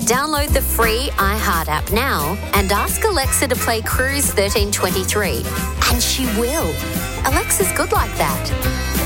Download the free iHeart app now and ask Alexa to play Cruise 1323. And she will. Alexa's good like that.